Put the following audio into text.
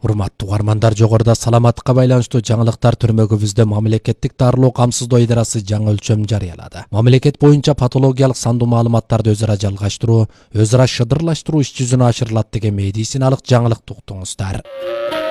Урматтуу угармандар, жогоруда саламаттыкка байланыштуу жаңылыктар түрмөгүбүздө мамлекеттик дарылоо камсыздоо идарасы жаңы өлчөм жарыялады. Мамлекет боюнча патологиялык сандуу маалыматтарды өз ара жалгаштыруу, өз ара шыдырлаштыруу иш жүзүнө ашырылат деген медициналык жаңылыкты уктуңуздар.